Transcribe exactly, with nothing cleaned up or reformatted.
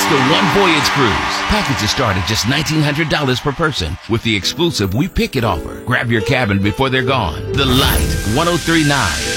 the One Voyage Cruise. Packages start at just nineteen hundred dollars per person with the exclusive We Pick It offer. Grab your cabin before they're gone. The Light, one oh three point nine.